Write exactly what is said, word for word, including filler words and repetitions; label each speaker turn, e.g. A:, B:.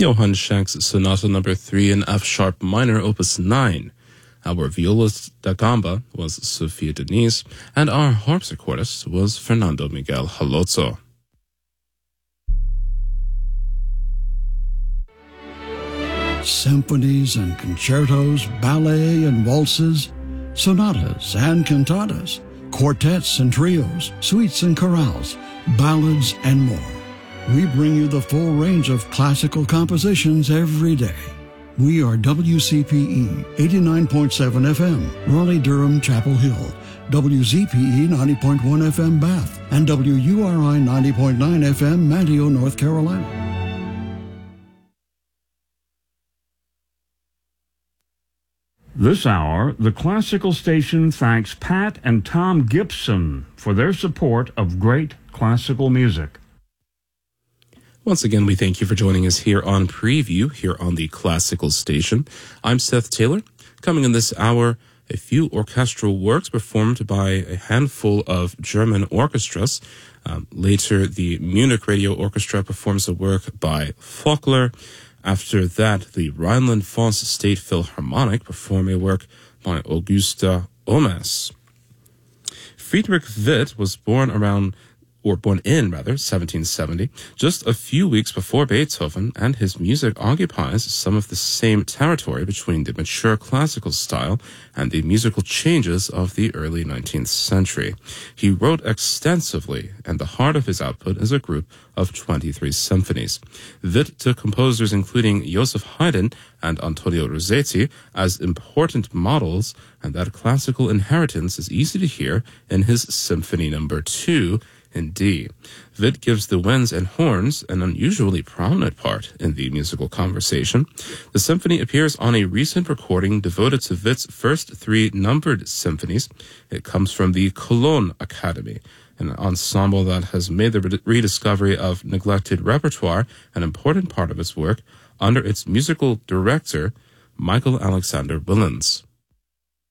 A: Johann Schank's Sonata Number three in F-sharp minor, Opus nine. Our violist da gamba was Sofia Denise, and our harpsichordist was Fernando Miguel Halozzo.
B: Symphonies and concertos, ballet and waltzes, sonatas and cantatas, quartets and trios, suites and chorales, ballads, and more. We bring you the full range of classical compositions every day. We are W C P E eighty-nine point seven F M, Raleigh-Durham, Chapel Hill, W Z P E ninety point one F M, Bath, and W U R I ninety point nine F M, Manteo, North Carolina.
C: This hour, the classical station thanks Pat and Tom Gibson for their support of great classical music.
A: Once again, we thank you for joining us here on Preview, here on the Classical Station. I'm Seth Taylor. Coming in this hour, a few orchestral works performed by a handful of German orchestras. Um, later, the Munich Radio Orchestra performs a work by Faulkner. After that, the Rhineland-Pfalz State Philharmonic perform a work by Augusta Omas. Friedrich Witt was born around or born in, rather, seventeen seventy, just a few weeks before Beethoven, and his music occupies some of the same territory between the mature classical style and the musical changes of the early nineteenth century. He wrote extensively, and the heart of his output is a group of twenty-three symphonies. Witt took composers including Joseph Haydn and Antonio Rossetti as important models, and that classical inheritance is easy to hear in his Symphony Number two, in D. Witt gives the winds and horns an unusually prominent part in the musical conversation. The symphony appears on a recent recording devoted to Witt's first three numbered symphonies. It comes from the Cologne Academy, an ensemble that has made the rediscovery of neglected repertoire an important part of its work under its musical director, Michael Alexander Willens.